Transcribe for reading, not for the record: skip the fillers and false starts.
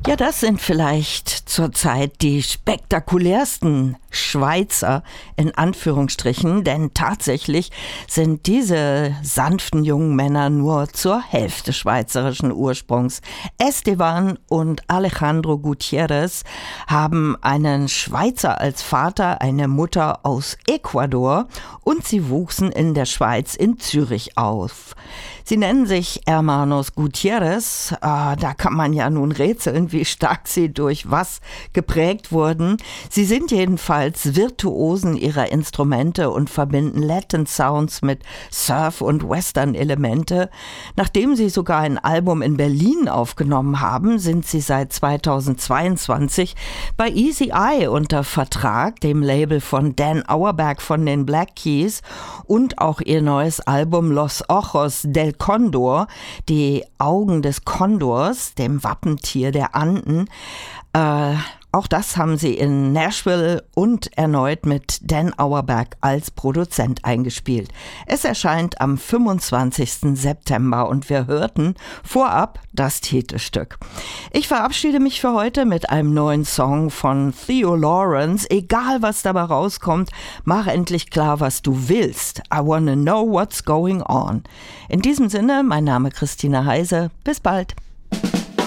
Ja, das sind vielleicht zurzeit die spektakulärsten Schweizer in Anführungsstrichen, denn tatsächlich sind diese sanften jungen Männer nur zur Hälfte schweizerischen Ursprungs. Esteban und Alejandro Gutierrez haben einen Schweizer als Vater, eine Mutter aus Ecuador und sie wuchsen in der Schweiz in Zürich auf. Sie nennen sich Hermanos Gutierrez, da kann man ja nun rätseln, wie stark sie durch was geprägt wurden. Sie sind jedenfalls Virtuosen ihrer Instrumente und verbinden Latin Sounds mit Surf- und Western-Elemente. Nachdem sie sogar ein Album in Berlin aufgenommen haben, sind sie seit 2022 bei Easy Eye unter Vertrag, dem Label von Dan Auerbach von den Black Keys, und auch ihr neues Album Los Ojos del Condor, die Augen des Kondors, dem Wappentier der Anden. Auch das haben sie in Nashville und erneut mit Dan Auerbach als Produzent eingespielt. Es erscheint am 25. September und wir hörten vorab das Titelstück. Ich verabschiede mich für heute mit einem neuen Song von Theo Lawrence. Egal was dabei rauskommt, mach endlich klar, was du willst. I wanna know what's going on. In diesem Sinne, mein Name Christina Heise. Bis bald.